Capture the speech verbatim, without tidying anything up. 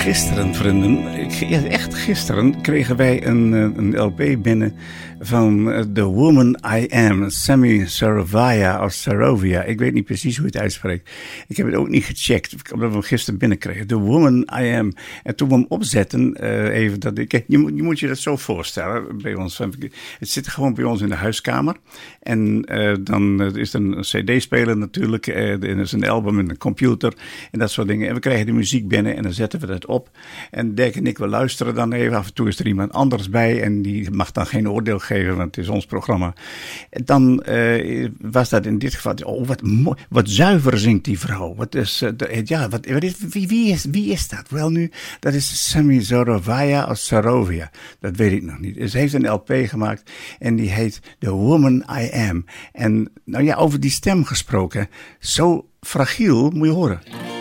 Gisteren, vrienden, ja, echt gisteren kregen wij een, een L P binnen van The Woman I Am, Sammy Saravia of Sarovia. Ik weet niet precies hoe je het uitspreekt. Ik heb het ook niet gecheckt, omdat we hem gisteren binnenkregen. The Woman I Am. En toen we hem opzetten, uh, even dat ik, je, moet, je moet je dat zo voorstellen bij ons. Het zit gewoon bij ons in de huiskamer. En uh, dan uh, is er een cd-speler natuurlijk. Uh, er is een album en een computer en dat soort dingen. En we krijgen de muziek binnen en dan zetten we dat op. En Dirk en ik, we luisteren dan even. Af en toe is er iemand anders bij en die mag dan geen oordeel geven, want het is ons programma. En dan uh, was dat in dit geval, oh wat mooi, wat zuiver zingt die vrouw. Wat is, uh, de, ja, wat, wat is, wie, wie, is, wie is dat? Wel nu, dat is Sammy Saravia of Sarovia. Dat weet ik nog niet. Ze heeft een L P gemaakt en die heet The Woman I Am. En nou ja, over die stem gesproken, zo fragiel, moet je horen.